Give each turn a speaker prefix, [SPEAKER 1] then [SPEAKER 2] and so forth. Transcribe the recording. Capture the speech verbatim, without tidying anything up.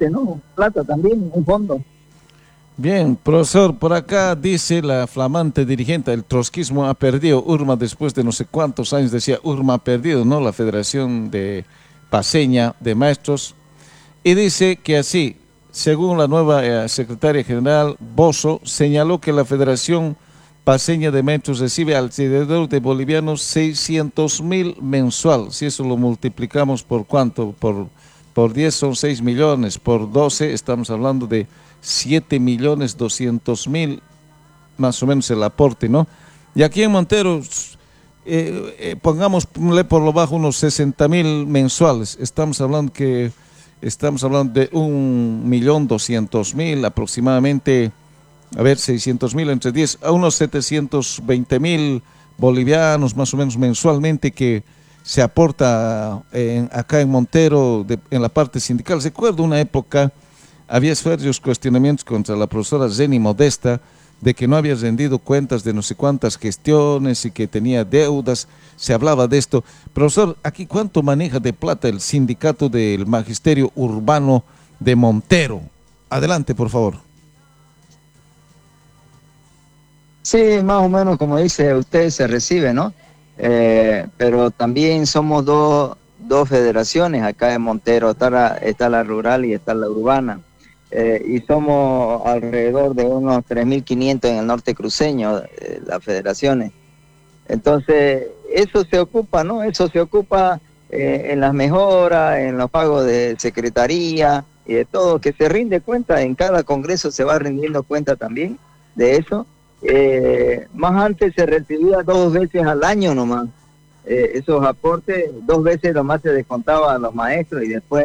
[SPEAKER 1] aporte, ¿no? Plata también, un fondo.
[SPEAKER 2] Bien, profesor, por acá dice la flamante dirigente, el trotskismo ha perdido, Urma después de no sé cuántos años decía, Urma ha perdido, ¿no? La Federación de Paceña de Maestros, y dice que así, según la nueva eh, secretaria general Bozo, señaló que la Federación Paceña de Maestros recibe alrededor de bolivianos seiscientos mil mensual, si eso lo multiplicamos por cuánto, por, por diez son seis millones, por doce estamos hablando de siete millones doscientos mil, más o menos el aporte, ¿no? Y aquí en Montero, eh, eh, pongámosle por lo bajo unos sesenta mil mensuales, estamos hablando que, estamos hablando de un millón doscientos mil aproximadamente, a ver, seiscientos mil entre diez, a unos setecientos veinte mil bolivianos más o menos mensualmente que se aporta en, acá en Montero de, en la parte sindical. Recuerdo una época, había serios cuestionamientos contra la profesora Jenny Modesta de que no había rendido cuentas de no sé cuántas gestiones y que tenía deudas, se hablaba de esto. Profesor, aquí ¿cuánto maneja de plata el sindicato del Magisterio Urbano de Montero? Adelante, por favor.
[SPEAKER 1] Sí, más o menos como dice usted, se recibe, ¿no? Eh, pero también somos dos, dos federaciones acá en Montero, está la, está la rural y está la urbana. Eh, y somos alrededor de unos tres mil quinientos en el norte cruceño, eh, las federaciones. Entonces, eso se ocupa, ¿no? Eso se ocupa eh, en las mejoras, en los pagos de secretaría y de todo, que se rinde cuenta, en cada congreso se va rindiendo cuenta también de eso. Eh, más antes se recibía dos veces al año nomás, eh, esos aportes, dos veces nomás se descontaba a los maestros y después